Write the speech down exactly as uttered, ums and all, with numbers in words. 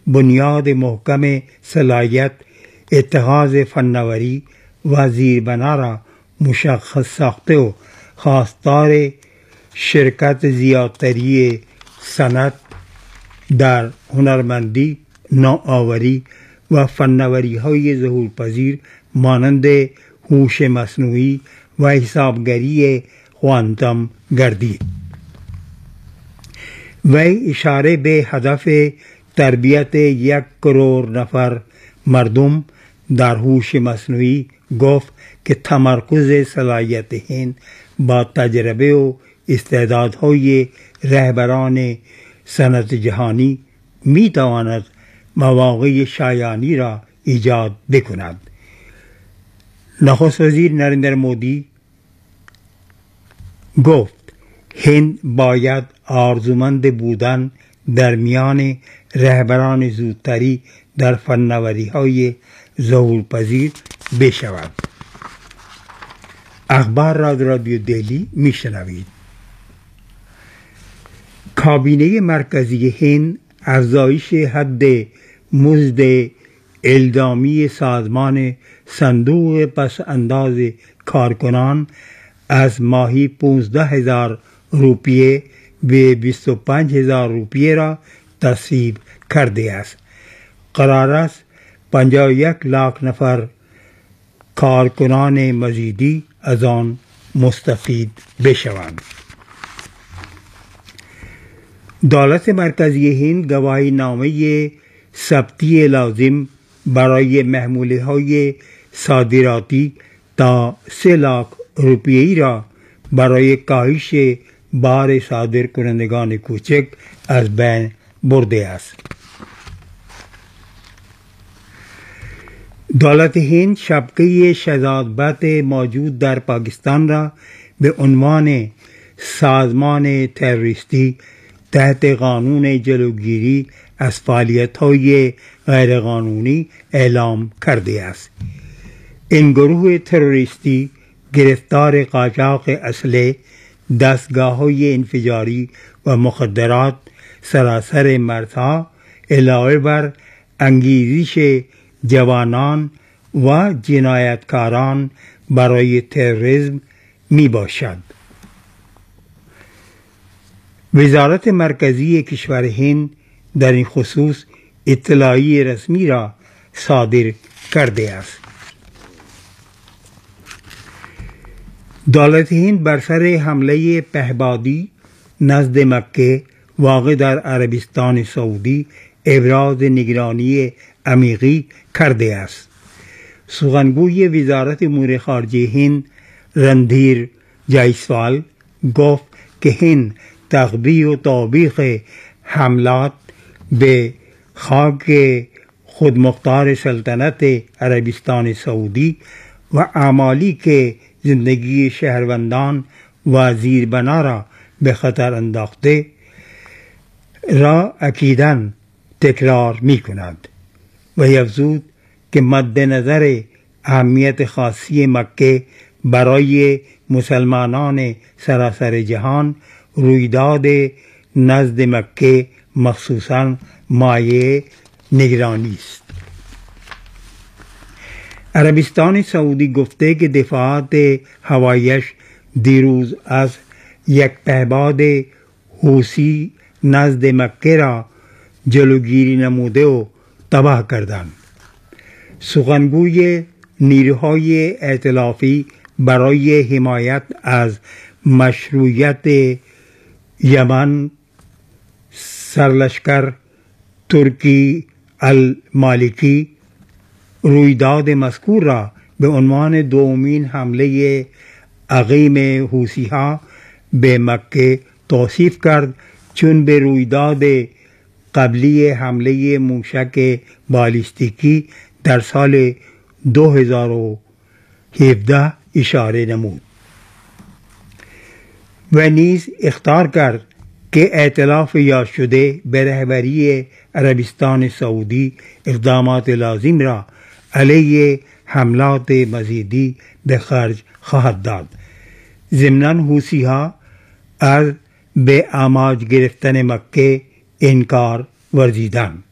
بنیاد محکم صلاحیت اتخاذ فناوری و زیربنا را مشخص ساخته و خواستار شرکت زیادتری صنعت در هنرمندی، نوآوری و فناوری‌های ظهورپذیر مانند هوش مصنوعی و حسابگری کوانتوم گردید. وی اشاره به هدف تربیت یک کروڑ نفر مردم در هوش مصنوعی گفت که تمرکز صلاحیت هند با تجربه و استعدادهای رهبران صنعت جهانی می تواند مواقع شایانی را ایجاد بکند. نخست وزیر نریندر مودی گفت هند باید آرزومند بودن در میان رهبران زودتری در فناوری‌های ظهورپذیر بشود. اخبار را در رادیو دهلی میشنوید. کابینه مرکزی هند افزایش حد مزد الزامی سازمان صندوق پس انداز کارکنان از ماهی پانزده هزار روپیه به بیست و پنج هزار روپیه را تصویب کرده است. قرار است پنجاه و یک لاک نفر کارکنان مزیدی از آن مستفید بشوند. دولت مرکزی هند گواهی نامه ثبتی لازم برای محموله های صادراتی تا سه لاک روپیه‌ای را برای کاهش بار صادر کنندگان کوچک از بین برده است. دولت هند شبکه شهزادبت موجود در پاکستان را به عنوان سازمان تروریستی تحت قانون جلوگیری از فعالیت‌های غیرقانونی اعلام کرده است. این گروه تروریستی گرفتار قاچاق اسلحه، دستگاه‌های انفجاری و مخدرات سراسر مرزها علاوه بر انگیزش جوانان و جنایتکاران برای تروریسم می باشد. وزارت مرکزی کشور هند در این خصوص اطلاعیه رسمی را صادر کرده است. دولت هند بر سر حمله پهبادی نزد مکه واقع در عربستان سعودی ابراز نگرانی عمیقی کرده است. سخنگوی وزارت امور خارجه هند رندھیر جایسوال گفت که هند تخبیه و توبیخ حملات به خاک خودمختار سلطنت عربستان سعودی و اعمالی که زندگی شهروندان و زیربنا را به خطر انداخته را اکیداً تکرار می کند و افزود که مد نظر اهمیت خاصی مکه برای مسلمانان سراسر جهان رویداد نزد مکه مخصوصاً مایه نگرانی است. عربستان سعودی گفته که دفاعات هواییش دیروز از یک پهپاد حوثی نزد مکه را جلوگیری نموده و تباه کردند. سخنگوی نیروهای ائتلافی برای حمایت از مشروعیت یمن سرلشکر ترکی المالکی رویداد مذکور را به عنوان دومین حمله عقیم حوثی‌ها به مکه توصیف کرد، چون به رویداد قبلی حمله موشک بالیستیکی در سال دو هزار و هفده اشاره نمود و نیز اخطار کرد که ائتلاف یاد شده به رهبری عربستان سعودی اقدامات لازم را علیه حملات مزیدی به خرج خواهد داد. ضمناً حوثی‌ها از به آماج گرفتن مکه انکار ورزیدند.